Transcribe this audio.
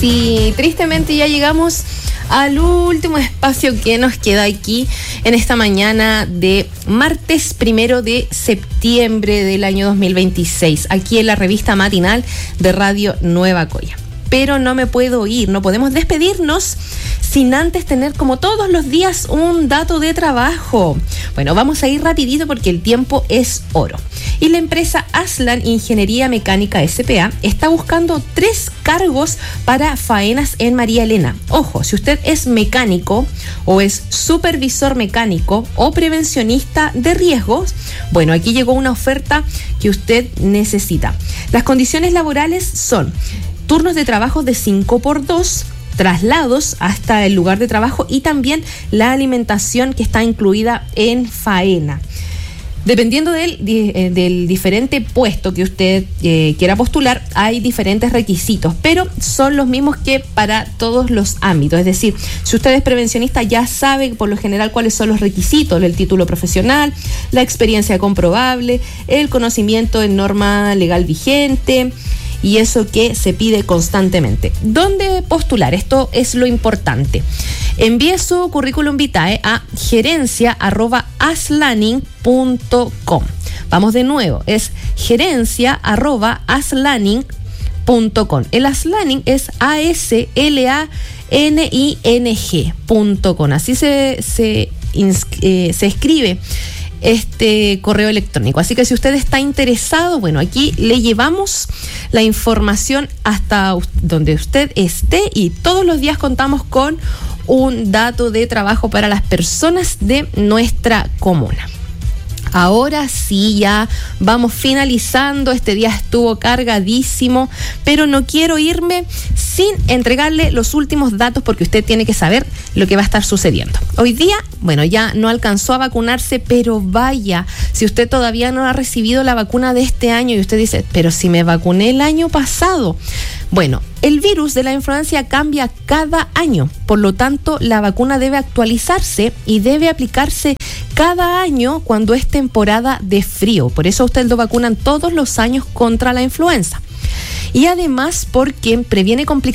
Sí, tristemente ya llegamos al último espacio que nos queda aquí en esta mañana de martes 1 de septiembre del año 2026, aquí en la revista matinal de Radio Nueva Coya. Pero no me puedo ir, no podemos despedirnos sin antes tener, como todos los días, un dato de trabajo. Bueno, vamos a ir rapidito porque el tiempo es oro. Y la empresa Aslan Ingeniería Mecánica S.p.A. está buscando 3 cargos para faenas en María Elena. Ojo, si usted es mecánico o es supervisor mecánico o prevencionista de riesgos, bueno, aquí llegó una oferta que usted necesita. Las condiciones laborales son turnos de trabajo de 5x2, traslados hasta el lugar de trabajo y también la alimentación que está incluida en faena. Dependiendo del diferente puesto que usted quiera postular, hay diferentes requisitos, pero son los mismos que para todos los ámbitos. Es decir, si usted es prevencionista, ya sabe por lo general cuáles son los requisitos: el título profesional, la experiencia comprobable, el conocimiento en norma legal vigente, y eso que se pide constantemente. ¿Dónde postular? Esto es lo importante. Envíe su currículum vitae a gerencia@aslaning.com. Vamos de nuevo, es gerencia@aslaning.com. El Aslaning es ASLANING.com. Así se escribe este correo electrónico. Así que si usted está interesado, bueno, aquí le llevamos la información hasta donde usted esté, y todos los días contamos con un dato de trabajo para las personas de nuestra comuna. Ahora sí, ya vamos finalizando. Este día estuvo cargadísimo, pero no quiero irme sin entregarle los últimos datos, porque usted tiene que saber lo que va a estar sucediendo. Hoy día, bueno, ya no alcanzó a vacunarse, pero vaya, si usted todavía no ha recibido la vacuna de este año y usted dice, pero si me vacuné el año pasado. Bueno, el virus de la influenza cambia cada año, por lo tanto la vacuna debe actualizarse y debe aplicarse cada año cuando es temporada de frío. Por eso usted lo vacunan todos los años contra la influenza. Y además porque previene complicaciones